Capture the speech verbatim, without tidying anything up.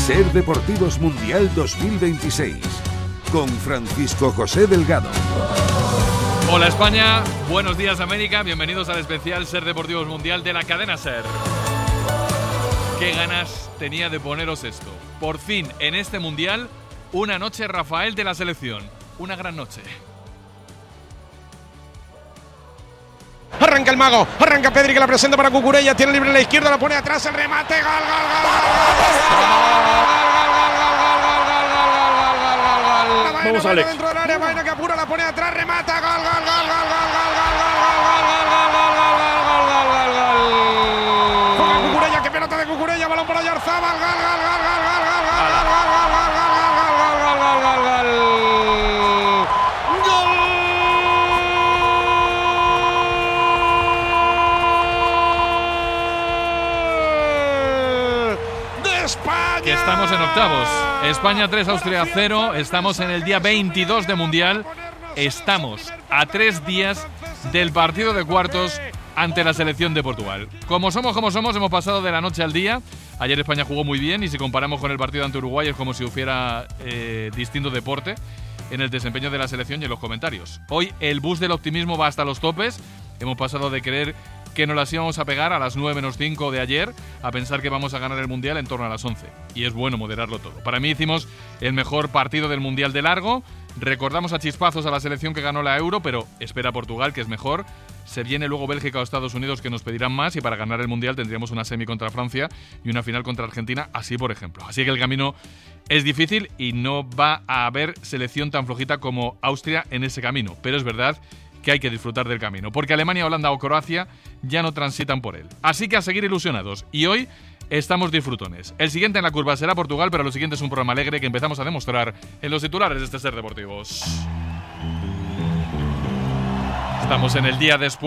Ser Deportivos Mundial dos mil veintiséis, con Francisco José Delgado. Hola España, buenos días América, bienvenidos al especial Ser Deportivos Mundial de la cadena Ser. Qué ganas tenía de poneros esto. Por fin, en este Mundial, una noche Rafael de la selección. Una gran noche. Arranca el mago, arranca Pedri que la presenta para Cucurella, tiene libre en la izquierda, la pone atrás, el remate, gol, gol, gol, gol. Vamos, Alex. Dentro del área, Baena que apura, la pone atrás, remata, gol, gol, gol, gol, gol, gol, gol, gol, gol, gol, gol, gol, gol, gol. Juega Cucurella, que pelota de Cucurella, balón para Oyarzabal, gol, gol, gol, gol, gol, gol, gol, gol, gol, gol, gol, gol. Que estamos en octavos. España tres, Austria cero. Estamos en el día veintidós de Mundial. Estamos a tres días del partido de cuartos ante la selección de Portugal. Como somos, como somos, hemos pasado de la noche al día. Ayer España jugó muy bien y si comparamos con el partido ante Uruguay es como si hubiera eh, distinto deporte en el desempeño de la selección y en los comentarios. Hoy el bus del optimismo va hasta los topes. Hemos pasado de creer que nos las íbamos a pegar a las nueve menos cinco de ayer a pensar que vamos a ganar el Mundial en torno a las once. Y es bueno moderarlo todo. Para mí hicimos el mejor partido del Mundial de largo. Recordamos a chispazos a la selección que ganó la Euro, pero espera Portugal, que es mejor. Se viene luego Bélgica o Estados Unidos, que nos pedirán más, y para ganar el Mundial tendríamos una semi contra Francia y una final contra Argentina, así por ejemplo. Así que el camino es difícil y no va a haber selección tan flojita como Austria en ese camino. Pero es verdad que hay que disfrutar del camino, porque Alemania, Holanda o Croacia ya no transitan por él. Así que a seguir ilusionados. Y hoy estamos disfrutones. El siguiente en la curva será Portugal, pero lo siguiente es un programa alegre que empezamos a demostrar en los titulares de este Ser Deportivos. Estamos en el día después.